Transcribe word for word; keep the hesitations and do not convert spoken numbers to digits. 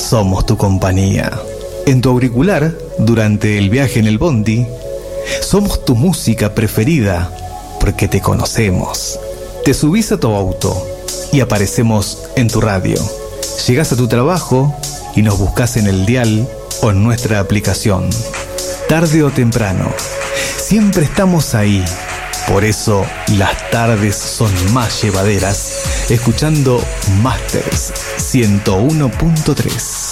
somos tu compañía. En tu auricular, durante el viaje en el bondi, somos tu música preferida porque te conocemos. Te subís a tu auto y aparecemos en tu radio. Llegás a tu trabajo y nos buscás en el dial o en nuestra aplicación. Tarde o temprano, siempre estamos ahí. Por eso las tardes son más llevaderas, escuchando Masters ciento uno punto tres.